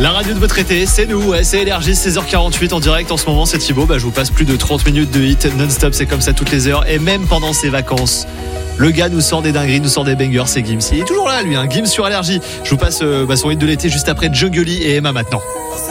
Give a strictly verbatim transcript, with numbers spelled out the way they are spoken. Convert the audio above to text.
La radio de votre été, c'est nous, ouais, c'est Énergie, seize heures quarante-huit en direct en ce moment, c'est Thibaut. Bah, je vous passe plus de trente minutes de hit non-stop, c'est comme ça toutes les heures et même pendant ses vacances. Le gars nous sort des dingueries, nous sort des bangers, c'est Gims. Il est toujours là, lui, hein, Gims sur Énergie. Je vous passe euh, bah, son hit de l'été juste après Jungle et Emma maintenant.